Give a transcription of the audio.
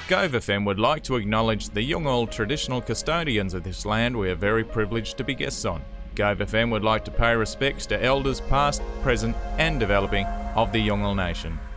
Gove FM would like to acknowledge the Yolngu traditional custodians of this land we are very privileged to be guests on. Gove FM would like to pay respects to elders past, present and developing of the Yolngu Nation.